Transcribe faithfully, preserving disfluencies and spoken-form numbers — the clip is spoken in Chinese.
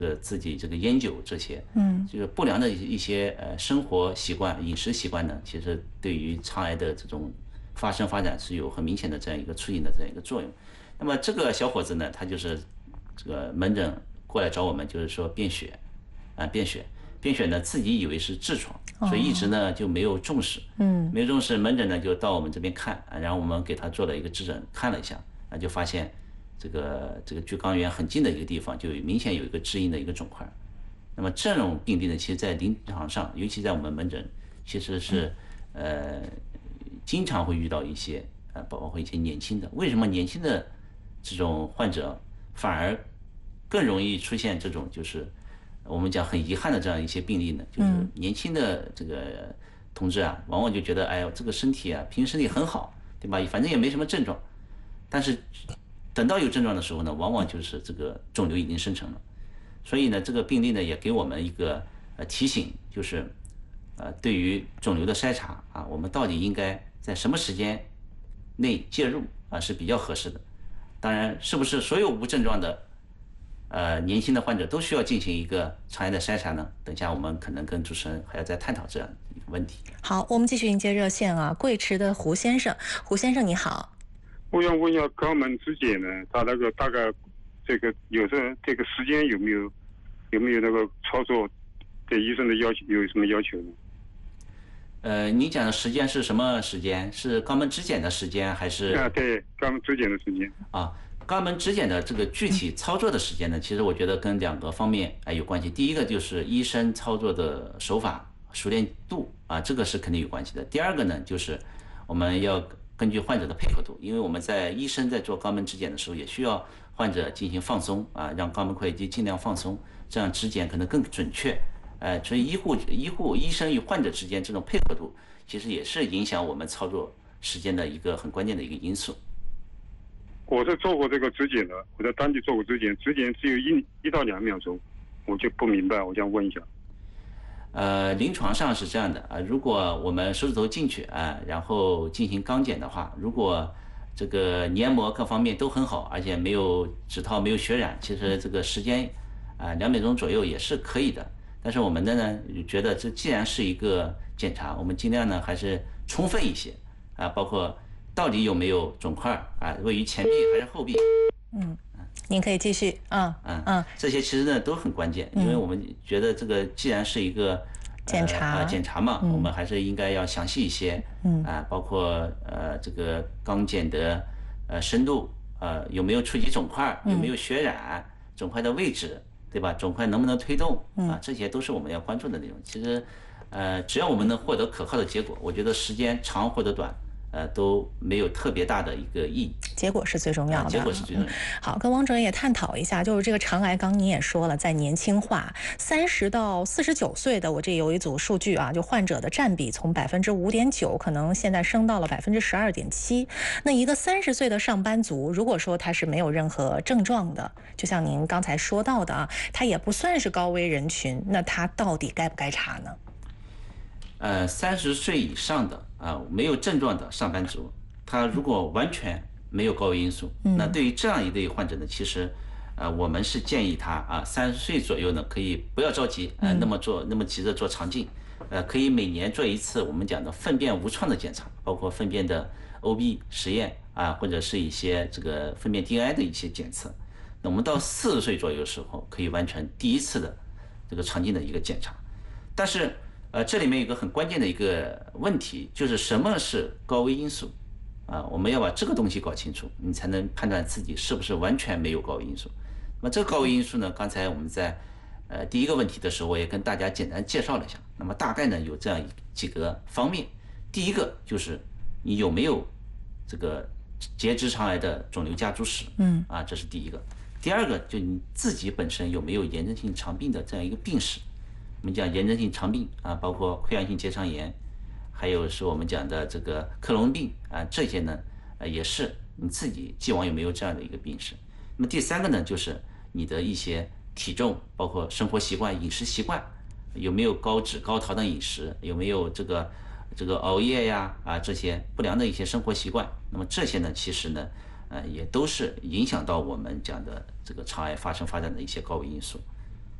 呃自己这个烟酒这些， 嗯， 就是不良的一些呃生活习惯、饮食习惯呢，其实对于肠癌的这种发生发展是有很明显的这样一个促进的这样一个作用。那么这个小伙子呢，他就是这个门诊过来找我们，就是说便血，啊便血，便血呢自己以为是痔疮，所以一直呢就没有重视， 嗯， 没有重视，门诊呢就到我们这边看，啊然后我们给他做了一个质诊，看了一下，啊就发现这个这个距肛源很近的一个地方，就有明显有一个致硬的一个肿块。那么这种病例呢，其实在临床上，尤其在我们门诊，其实是呃经常会遇到一些呃包括一些年轻的，为什么年轻的这种患者反而更容易出现这种就是我们讲很遗憾的这样一些病例呢？就是年轻的这个同志啊，往往就觉得哎呦这个身体啊，平时身体很好，对吧？反正也没什么症状，但是等到有症状的时候呢，往往就是这个肿瘤已经生成了。所以呢，这个病例呢也给我们一个呃提醒，就是呃对于肿瘤的筛查啊，我们到底应该在什么时间内介入啊是比较合适的。当然，是不是所有无症状的呃年轻的患者都需要进行一个肠癌的筛查呢？等一下我们可能跟主持人还要再探讨这样一个问题。 好，我们继续迎接热线啊，贵池的胡先生，胡先生你好。 我想问一下肛门指检呢，他那个大概这个有时候这个时间有没有有没有那个操作对医生的要求有什么要求呢？ 呃，你讲的时间是什么时间？是肛门指检的时间还是？ 啊，对，肛门指检的时间。 啊，肛门指检的这个具体操作的时间呢，其实我觉得跟两个方面啊有关系。第一个就是医生操作的手法熟练度啊，这个是肯定有关系的。第二个呢，就是我们要根据患者的配合度，因为我们在医生在做肛门指检的时候，也需要患者进行放松啊，让肛门括约肌尽量放松，这样指检可能更准确。呃，所以医护、医护、医生与患者之间这种配合度，其实也是影响我们操作时间的一个很关键的一个因素。 我是做过这个指检的，我在当地做过指检，指检只有一一到两秒钟，我就不明白，我想问一下。 呃，临床上是这样的啊，如果我们手指头进去啊，然后进行肛检的话，如果这个黏膜各方面都很好，而且没有指套没有血染，其实这个时间啊两秒钟左右也是可以的。但是我们的呢觉得这既然是一个检查，我们尽量呢还是充分一些啊，包括到底有没有肿块啊，位于前壁还是后壁。 嗯，您可以继续啊。 嗯嗯， 这些其实呢都很关键，因为我们觉得这个既然是一个检查呃、检查嘛， 嗯我们还是应该要详细一些。 嗯啊，包括呃这个肛检的呃深度，呃有没有触及肿块，有没有血染，肿块的位置。对吧？肿块能不能推动啊？这些都是我们要关注的内容。其实，呃，只要我们能获得可靠的结果，我觉得时间长或者短，呃，都没有特别大的一个意义。 结果是最重要的。 结果是最重要的。 嗯、好，跟王主任也探讨一下，就是这个肠癌，刚您也说了，在年轻化，三十到四十九岁的，我这有一组数据啊，就患者的占比从百分之五点九，可能现在升到了百分之十二点七。那一个三十岁的上班族，如果说他是没有任何症状的，就像您刚才说到的啊，他也不算是高危人群，那他到底该不该查呢？ 呃，三十岁以上的啊、呃，没有症状的上班族，他如果完全没有高危因素， 嗯、 那对于这样一类患者呢，其实，呃，我们是建议他啊，三十岁左右呢，可以不要着急，呃，那么做那么急着做肠镜，呃，可以每年做一次我们讲的粪便无创的检查，包括粪便的 O B 实验啊，或者是一些这个粪便 D N I 的一些检测。那我们到四十岁左右的时候，可以完成第一次的这个肠镜的一个检查，但是。呃，这里面有一个很关键的一个问题，就是什么是高危因素啊？我们要把这个东西搞清楚，你才能判断自己是不是完全没有高危因素。那么这个高危因素呢，刚才我们在呃第一个问题的时候，我也跟大家简单介绍了一下。那么大概呢有这样几个方面，第一个就是你有没有这个结直肠癌的肿瘤家族史， 嗯， 啊，这是第一个。第二个就你自己本身有没有炎症性肠病的这样一个病史。我们讲炎症性肠病啊，包括溃疡性结肠炎，还有是我们讲的这个克隆病啊，这些呢，呃，也是你自己既往有没有这样的一个病史。那么第三个呢，就是你的一些体重，包括生活习惯、饮食习惯，有没有高脂高糖的饮食，有没有这个这个熬夜呀啊这些不良的一些生活习惯。那么这些呢，其实呢，呃，也都是影响到我们讲的这个肠癌发生发展的一些高危因素。